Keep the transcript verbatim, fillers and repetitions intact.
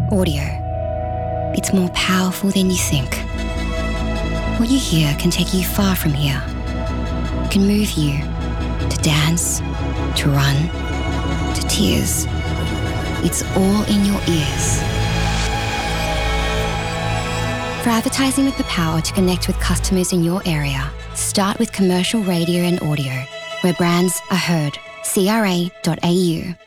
Audio. It's more powerful than you think. What you hear can take you far from here. It can move you to dance, to run, to tears. It's all in your ears. For advertising with the power to connect with customers in your area, start with commercial radio and audio, where brands are heard. C R A dot A U.